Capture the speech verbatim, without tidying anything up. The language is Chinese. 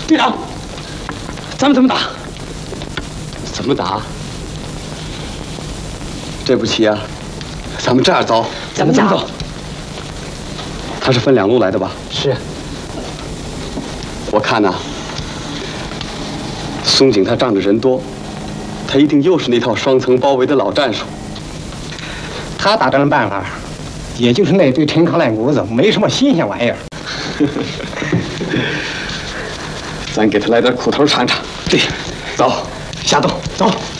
队长，咱们怎么打？ 怎么打？这步棋啊，咱们这样走。 咱们这么走？ 他是分两路来的吧？ 是。 我看呐，松井他仗着人多，他一定又是那套双层包围的老战术。 他打仗的办法，也就是那堆陈糠烂谷子，没什么新鲜玩意儿。 咱给他来点苦头尝尝。 对，走，下动，走。